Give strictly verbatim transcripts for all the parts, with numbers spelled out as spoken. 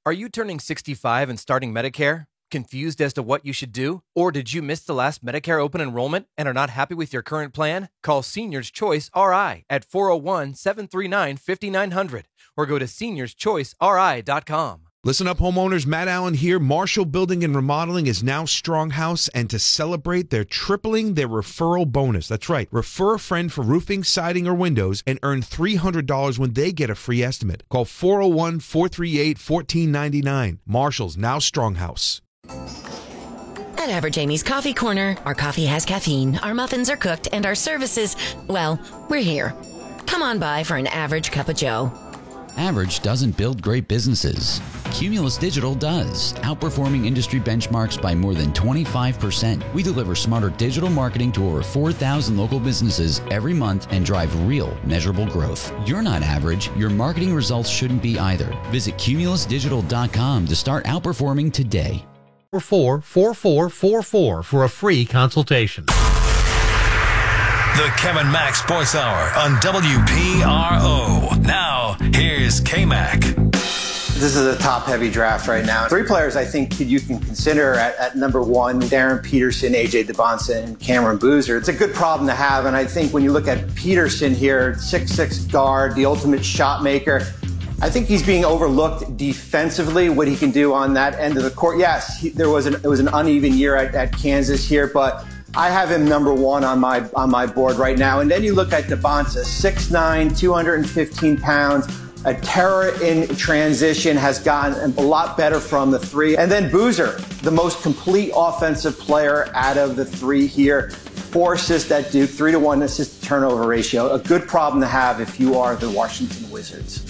Are you turning sixty-five and starting Medicare? Confused as to what you should do? Or did you miss the last Medicare open enrollment and are not happy with your current plan? Call Seniors Choice R I at four oh one, seven three nine, five nine zero zero or go to seniors choice r i dot com. Listen up, homeowners. Matt Allen here. Marshall Building and Remodeling is now Stronghouse, and to celebrate, they're tripling their referral bonus. That's right. Refer a friend for roofing, siding, or windows and earn three hundred dollars when they get a free estimate. Call four oh one, four three eight, one four nine nine. Marshall's now Stronghouse. At Average Amy's Coffee Corner, our coffee has caffeine, our muffins are cooked, and our services, well, we're here. Come on by for an average cup of joe. Average doesn't build great businesses. Cumulus Digital does, outperforming industry benchmarks by more than twenty-five percent. We deliver smarter digital marketing to over four thousand local businesses every month and drive real, measurable growth. You're not average. Your marketing results shouldn't be either. Visit cumulus digital dot com to start outperforming today. four four four four four for a free consultation. The Kevin Mack Sports Hour on W P R O. Now, here's K-Mac. This is a top-heavy draft right now. Three players I think you can consider at, at number one, Darren Peterson, A J Dybantsa, and Cameron Boozer. It's a good problem to have, and I think when you look at Peterson here, six six guard, the ultimate shot maker, I think he's being overlooked defensively, what he can do on that end of the court. Yes, he, there was an, it was an uneven year at, at Kansas here, but I have him number one on my on my board right now. And then you look at Dybantsa, six nine, two hundred fifteen pounds, a terror in transition, has gotten a lot better from the three. And then Boozer, the most complete offensive player out of the three here. Four assists at Duke, three to one assist to turnover ratio. A good problem to have if you are the Washington Wizards.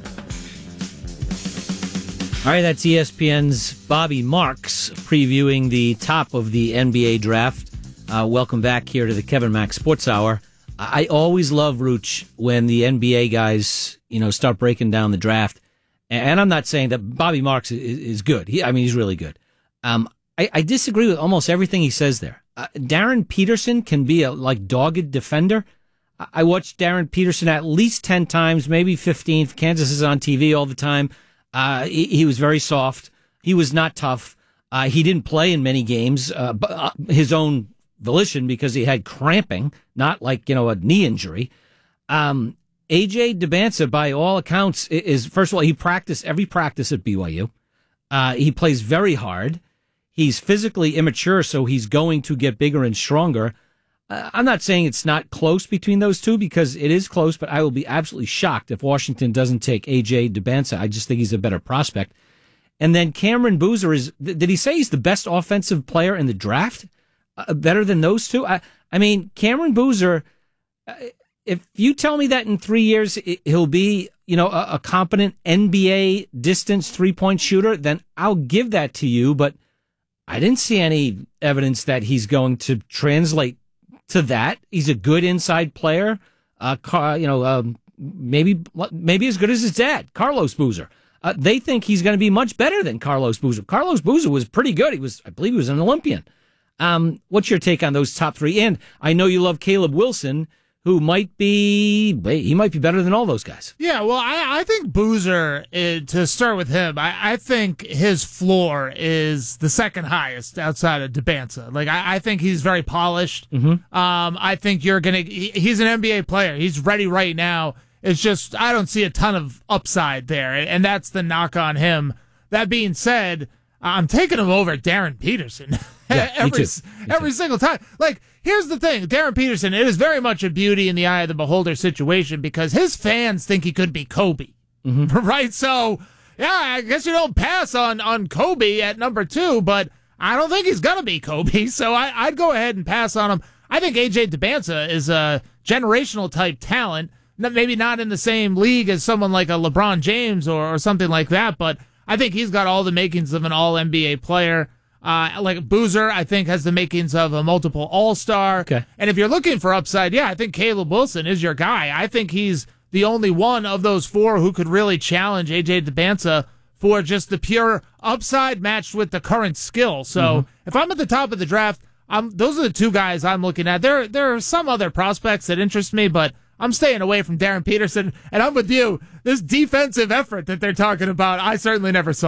All right, that's E S P N's Bobby Marks previewing the top of the N B A draft. Uh, welcome back here to the Kevin Mack Sports Hour. I always love, Rooch, when the N B A guys, you know, start breaking down the draft. And I'm not saying that Bobby Marks is, is good. He, I mean, he's really good. Um, I, I disagree with almost everything he says there. Uh, Darren Peterson can be a like dogged defender. I, I watched Darren Peterson at least ten times, maybe fifteen. Kansas is on T V all the time. Uh, he, he was very soft. He was not tough. Uh, he didn't play in many games, uh, but, uh, his own volition because he had cramping, not like, you know, a knee injury. Um, A J Dybantsa, by all accounts, is, first of all, he practiced every practice at B Y U. Uh, he plays very hard. He's physically immature, so he's going to get bigger and stronger. Uh, I'm not saying it's not close between those two because it is close, but I will be absolutely shocked if Washington doesn't take A J Dybantsa. I just think he's a better prospect. And then Cameron Boozer is, did he say he's the best offensive player in the draft? Uh, better than those two? I, I mean, Cameron Boozer, uh, if you tell me that in three years it, he'll be, you know, a, a competent N B A distance three-point shooter, then I'll give that to you. But I didn't see any evidence that he's going to translate to that. He's a good inside player. Uh, Car, you know, um, maybe maybe as good as his dad, Carlos Boozer. Uh, they think he's going to be much better than Carlos Boozer. Carlos Boozer was pretty good. He was, I believe, he was an Olympian. Um, what's your take on those top three? And I know you love Caleb Wilson, who might be, he might be better than all those guys. Yeah, well, I, I think Boozer, uh, to start with him, I, I think his floor is the second highest outside of Dybantsa. Like, I, I think he's very polished. Mm-hmm. Um, I think you're going to, he, he's an N B A player. He's ready right now. It's just, I don't see a ton of upside there, and, and that's the knock on him. That being said, I'm taking him over Darren Peterson. Yeah, every me too. Me every too. single time. Like, here's the thing. Darren Peterson, it is very much a beauty in the eye of the beholder situation because his fans think he could be Kobe. Mm-hmm. Right? So, yeah, I guess you don't pass on, on Kobe at number two, but I don't think he's going to be Kobe, so I, I'd go ahead and pass on him. I think A J Dybantsa is a generational type talent, maybe not in the same league as someone like a LeBron James or, or something like that, but I think he's got all the makings of an all N B A player. Uh, like Boozer, I think, has the makings of a multiple all-star. Okay. And if you're looking for upside, yeah, I think Caleb Wilson is your guy. I think he's the only one of those four who could really challenge A J Dybantsa for just the pure upside matched with the current skill. So mm-hmm. if I'm at the top of the draft, I'm, those are the two guys I'm looking at. There, there are some other prospects that interest me, but I'm staying away from Darren Peterson, and I'm with you. This defensive effort that they're talking about, I certainly never saw.